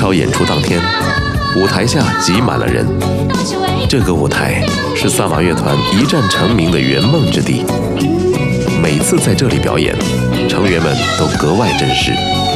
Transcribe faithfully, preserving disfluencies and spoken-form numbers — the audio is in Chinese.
潮演出当天，舞台下挤满了人。这个舞台是萨马乐团一战成名的圆梦之地，每次在这里表演，成员们都格外珍视。